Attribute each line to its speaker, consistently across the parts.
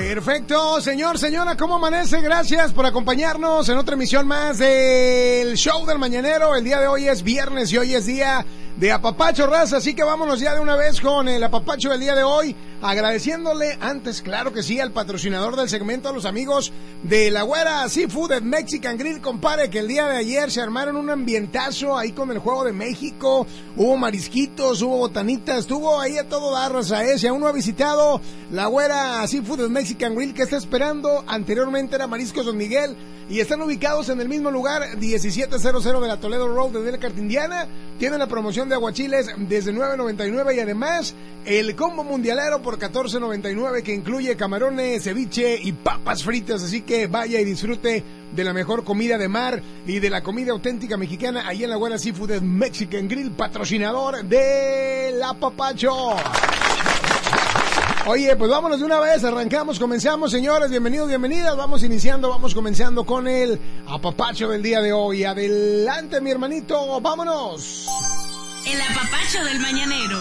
Speaker 1: Perfecto, señor, señora, ¿cómo amanece? Gracias por acompañarnos en otra emisión más del Show del Mañanero. El día de hoy es viernes y hoy es día de apapacho, raza, así que vámonos ya de una vez con el apapacho del día de hoy, agradeciéndole antes, claro que sí, al patrocinador del segmento, a los amigos de La Güera Seafood and Mexican Grill, compadre, que el día de ayer se armaron un ambientazo ahí con el Juego de México, hubo marisquitos, hubo botanitas, estuvo ahí a todo dar, raza, si aún no ha visitado La Güera Seafood and Mexican Grill, ¿qué está esperando? Anteriormente era Mariscos Don Miguel, y están ubicados en el mismo lugar, 1700 de la Toledo Road de Delcart, Indiana. Tienen la promoción de aguachiles desde $9.99 y además el combo mundialero por $14.99 que incluye camarones, ceviche y papas fritas. Así que vaya y disfrute de la mejor comida de mar y de la comida auténtica mexicana ahí en La Güera Seafood and Mexican Grill, patrocinador del apapacho. Oye, pues vámonos de una vez, arrancamos, comenzamos, señores, bienvenidos, bienvenidas, vamos comenzando con el apapacho del día de hoy. Adelante, mi hermanito, vámonos.
Speaker 2: El apapacho del mañanero.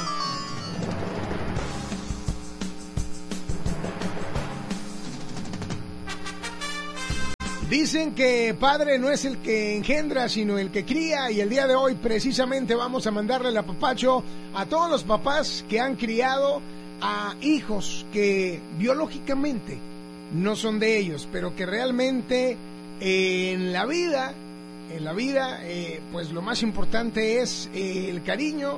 Speaker 1: Dicen que padre no es el que engendra, sino el que cría, y el día de hoy precisamente vamos a mandarle el apapacho a todos los papás que han criado a hijos que biológicamente no son de ellos, pero que realmente en la vida, pues lo más importante es el cariño,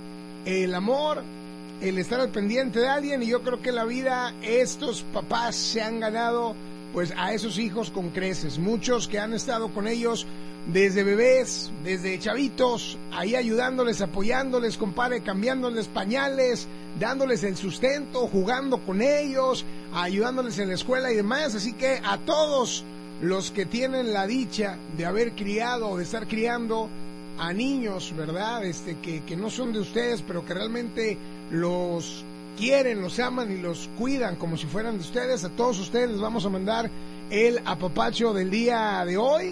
Speaker 1: el amor, el estar al pendiente de alguien, y yo creo que en la vida estos papás se han ganado pues a esos hijos con creces, muchos que han estado con ellos desde bebés, desde chavitos, ahí ayudándoles, apoyándoles, compadre, cambiándoles pañales, dándoles el sustento, jugando con ellos, ayudándoles en la escuela y demás. Así que a todos los que tienen la dicha de haber criado o de estar criando a niños, ¿verdad? Que no son de ustedes, pero que realmente los quieren, los aman y los cuidan como si fueran de ustedes, a todos ustedes les vamos a mandar el apapacho del día de hoy,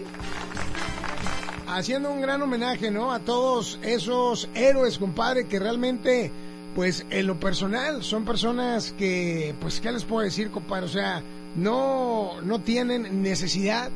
Speaker 1: haciendo un gran homenaje, ¿no? A todos esos héroes, compadre, que realmente, pues, en lo personal, son personas que, pues, ¿qué les puedo decir, compadre? O sea, no tienen necesidad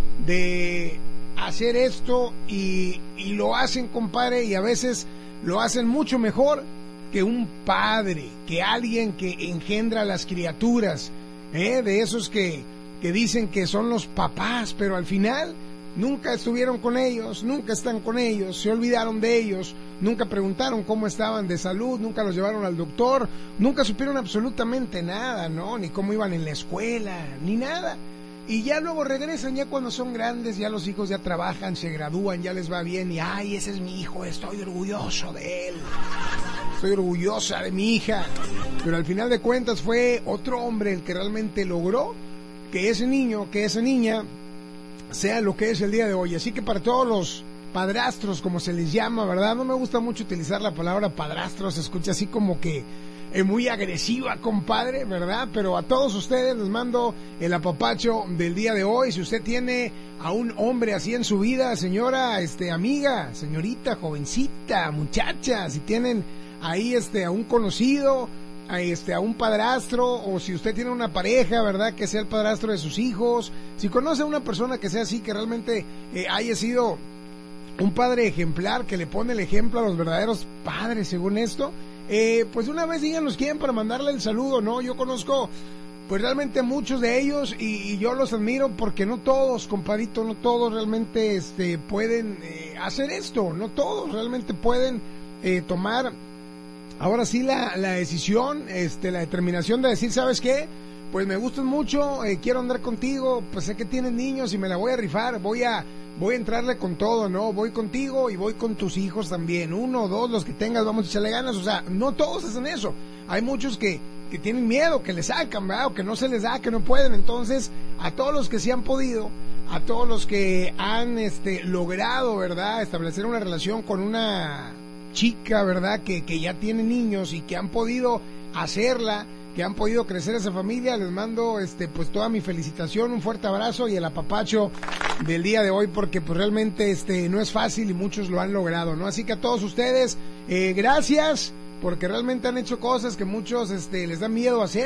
Speaker 1: de hacer esto y lo hacen, compadre, y a veces lo hacen mucho mejor que un padre, que alguien que engendra a las criaturas, de esos que dicen que son los papás, pero al final nunca estuvieron con ellos, nunca están con ellos, se olvidaron de ellos, nunca preguntaron cómo estaban de salud, nunca los llevaron al doctor, nunca supieron absolutamente nada, ¿no? Ni cómo iban en la escuela, ni nada. Y ya luego regresan, ya cuando son grandes, ya los hijos ya trabajan, se gradúan, ya les va bien, y ¡ay, ese es mi hijo, estoy orgulloso de él! Estoy orgullosa de mi hija. Pero al final de cuentas fue otro hombre el que realmente logró que ese niño, que esa niña sea lo que es el día de hoy. Así que para todos los padrastros, como se les llama, ¿verdad? No me gusta mucho utilizar la palabra padrastro, se escucha así como que muy agresiva, compadre, ¿verdad? Pero a todos ustedes les mando el apapacho del día de hoy. Si usted tiene a un hombre así en su vida, señora, amiga, señorita, jovencita, muchacha, si tienen ahí a un conocido, a un padrastro, o si usted tiene una pareja, ¿verdad? Que sea el padrastro de sus hijos. Si conoce a una persona que sea así, que realmente haya sido un padre ejemplar, que le pone el ejemplo a los verdaderos padres, según esto, pues una vez díganos quién para mandarle el saludo, ¿no? Yo conozco pues realmente muchos de ellos y yo los admiro porque no todos, compadrito, no todos realmente pueden hacer esto, no todos realmente pueden tomar ahora sí la decisión, la determinación de decir, ¿sabes qué? Pues me gustan mucho, quiero andar contigo, pues sé que tienes niños y me la voy a rifar, voy a entrarle con todo, ¿no? Voy contigo y voy con tus hijos también, 1 o 2, los que tengas, vamos a echarle ganas. O sea, no todos hacen eso, hay muchos que tienen miedo, que le sacan, ¿verdad? O que no se les da, que no pueden. Entonces, a todos los que sí han podido, a todos los que han logrado, ¿verdad?, establecer una relación con una chica, ¿verdad?, que ya tiene niños y que han podido hacerla, que han podido crecer esa familia, les mando pues toda mi felicitación, un fuerte abrazo y el apapacho del día de hoy, porque pues realmente no es fácil y muchos lo han logrado, ¿no? Así que a todos ustedes, gracias, porque realmente han hecho cosas que muchos les da miedo hacer,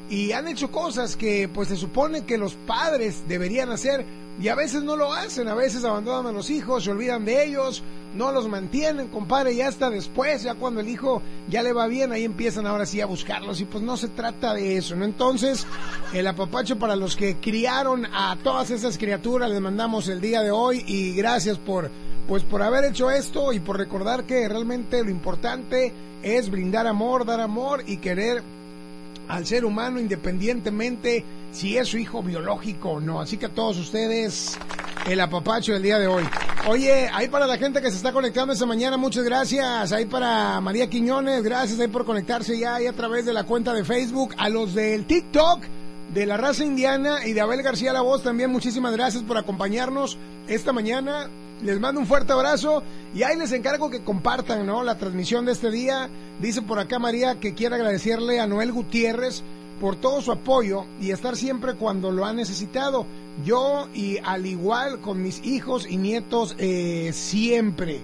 Speaker 1: y han hecho cosas que pues se supone que los padres deberían hacer y a veces no lo hacen, a veces abandonan a los hijos, se olvidan de ellos, no los mantienen, compadre, y hasta después, ya cuando el hijo ya le va bien, ahí empiezan ahora sí a buscarlos y pues no se trata de eso, ¿no? Entonces, el apapacho para los que criaron a todas esas criaturas, les mandamos el día de hoy y gracias por haber hecho esto y por recordar que realmente lo importante es brindar amor, dar amor y querer al ser humano independientemente si es su hijo biológico o no. Así que a todos ustedes, el apapacho del día de hoy. Oye, ahí para la gente que se está conectando esta mañana, muchas gracias. Ahí para María Quiñones, gracias ahí por conectarse ya ahí a través de la cuenta de Facebook. A los del TikTok, de La Raza Indiana y de Abel García La Voz también, muchísimas gracias por acompañarnos esta mañana. Les mando un fuerte abrazo y ahí les encargo que compartan, ¿no?, la transmisión de este día. Dice por acá María que quiere agradecerle a Noel Gutiérrez por todo su apoyo y estar siempre cuando lo ha necesitado. Yo y al igual con mis hijos y nietos siempre.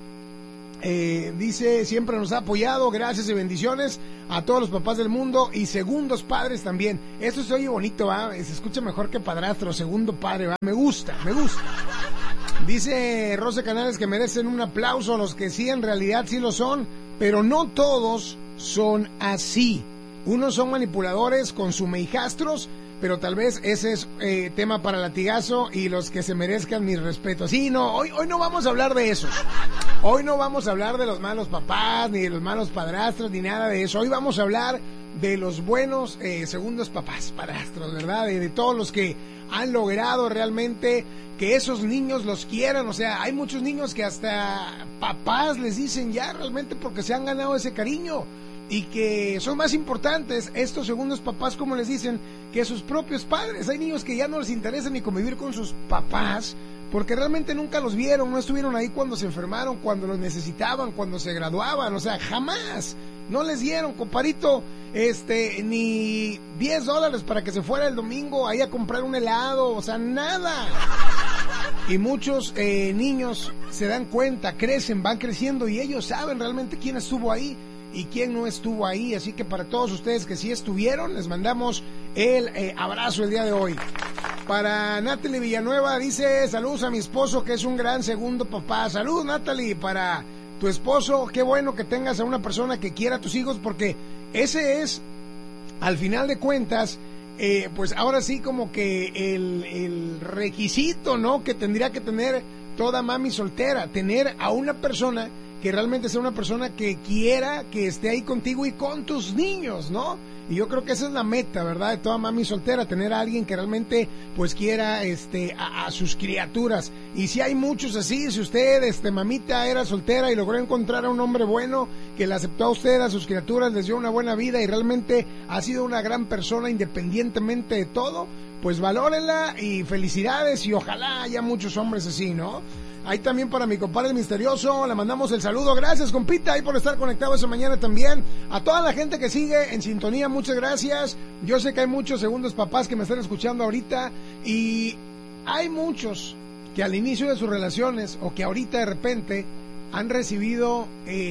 Speaker 1: Dice, siempre nos ha apoyado, gracias y bendiciones a todos los papás del mundo y segundos padres también. Esto se oye bonito, ¿va? Se escucha mejor que padrastro, segundo padre, ¿va? Me gusta. Dice Rosa Canales que merecen un aplauso a los que sí, en realidad sí lo son, pero no todos son así. Unos son manipuladores con sus hijastros, pero tal vez ese es tema para latigazo y los que se merezcan mis respetos. Sí, no, hoy no vamos a hablar de eso. Hoy no vamos a hablar de los malos papás, ni de los malos padrastros, ni nada de eso. Hoy vamos a hablar de los buenos segundos papás, padrastros, ¿verdad? De todos los que han logrado realmente que esos niños los quieran. O sea, hay muchos niños que hasta papás les dicen ya realmente porque se han ganado ese cariño y que son más importantes estos segundos papás, como les dicen, que sus propios padres. Hay niños que ya no les interesa ni convivir con sus papás porque realmente nunca los vieron, no estuvieron ahí cuando se enfermaron, cuando los necesitaban, cuando se graduaban, o sea, jamás, no les dieron, comparito, ni $10 para que se fuera el domingo ahí a comprar un helado, o sea, nada. Y muchos niños se dan cuenta, crecen, van creciendo y ellos saben realmente quién estuvo ahí y quién no estuvo ahí. Así que para todos ustedes que sí estuvieron, les mandamos el abrazo el día de hoy. Para Natalie Villanueva dice, saludos a mi esposo que es un gran segundo papá. Salud, Natalie, para tu esposo. Qué bueno que tengas a una persona que quiera a tus hijos, porque ese es, al final de cuentas, pues ahora sí como que el requisito, ¿no?, que tendría que tener toda mami soltera, tener a una persona que realmente sea una persona que quiera que esté ahí contigo y con tus niños, ¿no? Y yo creo que esa es la meta, ¿verdad?, de toda mami soltera, tener a alguien que realmente pues quiera a sus criaturas. Y si hay muchos así, si usted, mamita, era soltera y logró encontrar a un hombre bueno que le aceptó a usted, a sus criaturas, les dio una buena vida y realmente ha sido una gran persona independientemente de todo, pues valórenla y felicidades y ojalá haya muchos hombres así, ¿no? Ahí también para mi compadre misterioso, le mandamos el saludo. Gracias, compita, ahí por estar conectado esa mañana también. A toda la gente que sigue en sintonía, muchas gracias. Yo sé que hay muchos segundos papás que me están escuchando ahorita y hay muchos que al inicio de sus relaciones o que ahorita de repente han recibido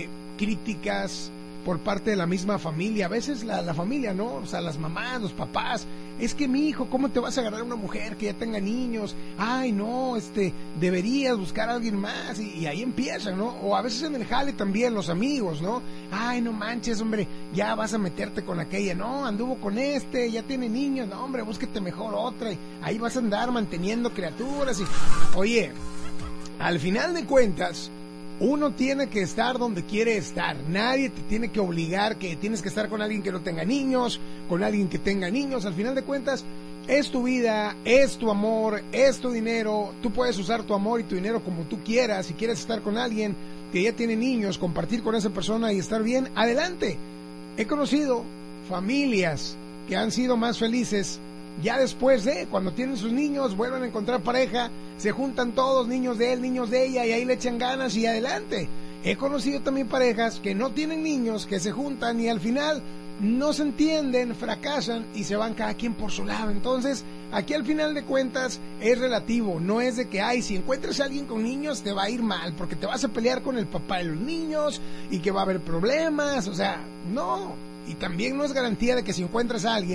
Speaker 1: críticas por parte de la misma familia. A veces la familia, ¿no? O sea, las mamás, los papás. Es que mi hijo, ¿cómo te vas a agarrar a una mujer que ya tenga niños? Ay, no, deberías buscar a alguien más. Y ahí empiezan, ¿no? O a veces en el jale también, los amigos, ¿no? Ay, no manches, hombre, ya vas a meterte con aquella. No, anduvo con ya tiene niños. No, hombre, búsquete mejor otra. Y ahí vas a andar manteniendo criaturas. Y, oye, al final de cuentas, uno tiene que estar donde quiere estar. Nadie te tiene que obligar que tienes que estar con alguien que no tenga niños, con alguien que tenga niños. Al final de cuentas, es tu vida, es tu amor, es tu dinero. Tú puedes usar tu amor y tu dinero como tú quieras. Si quieres estar con alguien que ya tiene niños, compartir con esa persona y estar bien, adelante. He conocido familias que han sido más felices ya después de, cuando tienen sus niños, vuelven a encontrar pareja, se juntan todos, niños de él, niños de ella, y ahí le echan ganas y adelante. He conocido también parejas que no tienen niños, que se juntan y al final no se entienden, fracasan y se van cada quien por su lado. Entonces, aquí al final de cuentas es relativo, no es de que, ay, si encuentras a alguien con niños te va a ir mal, porque te vas a pelear con el papá de los niños y que va a haber problemas, o sea, no. Y también no es garantía de que si encuentras a alguien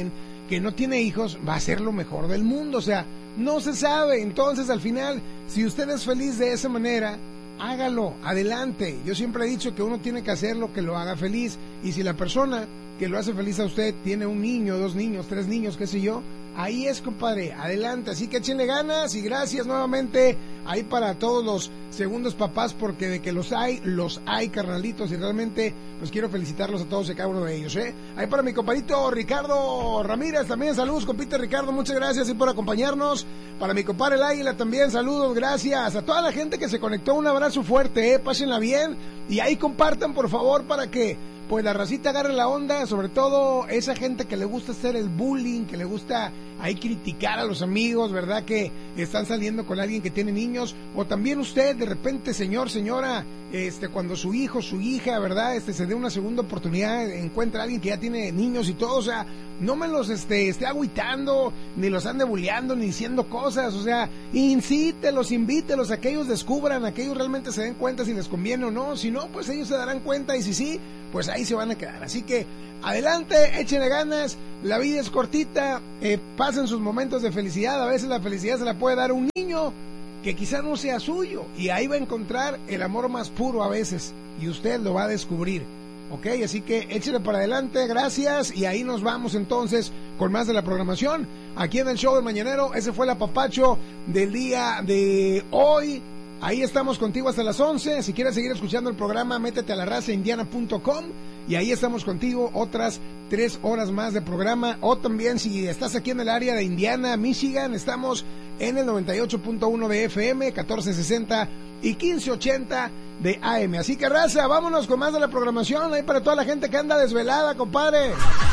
Speaker 1: que no tiene hijos va a ser lo mejor del mundo, o sea, no se sabe. Entonces al final, si usted es feliz de esa manera, hágalo, adelante. Yo siempre he dicho que uno tiene que hacer lo que lo haga feliz, y si la persona que lo hace feliz a usted tiene un niño, 2 niños, 3 niños, qué sé yo, ahí es, compadre, adelante. Así que échenle ganas, y gracias nuevamente ahí para todos los segundos papás, porque de que los hay, carnalitos, y realmente pues quiero felicitarlos a todos y cada uno de ellos, Ahí para mi compadrito Ricardo Ramírez, también saludos, compite Ricardo, muchas gracias por acompañarnos. Para mi compadre El Águila también saludos, gracias. A toda la gente que se conectó, un abrazo fuerte, pásenla bien, y ahí compartan por favor para que pues la racita agarre la onda, sobre todo esa gente que le gusta hacer el bullying, que le gusta ahí criticar a los amigos, ¿verdad? Que están saliendo con alguien que tiene niños, o también usted, de repente, señor, señora, cuando su hijo, su hija, ¿verdad? Se dé una segunda oportunidad, encuentra a alguien que ya tiene niños y todo, o sea, no me los esté agüitando, ni los ande bulleando, ni diciendo cosas, o sea, incítelos, invítelos a que ellos descubran, a que ellos realmente se den cuenta si les conviene o no. Si no, pues ellos se darán cuenta, y si sí, pues ahí se van a quedar. Así que adelante, échenle ganas, la vida es cortita, pasen sus momentos de felicidad. A veces la felicidad se la puede dar un niño que quizá no sea suyo, y ahí va a encontrar el amor más puro a veces, y usted lo va a descubrir, ¿ok? Así que échale para adelante, gracias, y ahí nos vamos entonces con más de la programación aquí en el show del Mañanero. Ese fue el apapacho del día de hoy. Ahí estamos contigo hasta las 11. Si quieres seguir escuchando el programa, métete a LaRazaIndiana.com, y ahí estamos contigo otras 3 horas más de programa. O también, si estás aquí en el área de Indiana, Michigan, estamos en el 98.1 de FM, 1460 y 1580 de AM. Así que, raza, vámonos con más de la programación ahí para toda la gente que anda desvelada, compadre,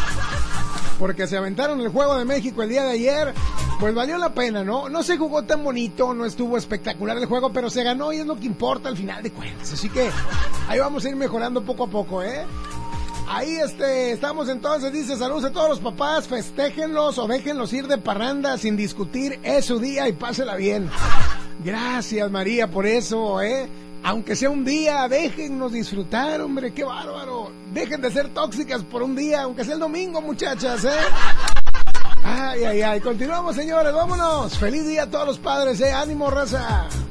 Speaker 1: porque se aventaron el Juego de México el día de ayer. Pues valió la pena, ¿no? No se jugó tan bonito, no estuvo espectacular el juego, pero se ganó, y es lo que importa al final de cuentas. Así que ahí vamos a ir mejorando poco a poco, Ahí estamos entonces, dice, saludos a todos los papás, festéjenlos o déjenlos ir de parranda sin discutir, es su día y pásela bien. Gracias, María, por eso, aunque sea un día, déjennos disfrutar, hombre, qué bárbaro. Dejen de ser tóxicas por un día, aunque sea el domingo, muchachas, Ay, ay, ay, continuamos, señores, vámonos. Feliz día a todos los padres, ánimo, raza.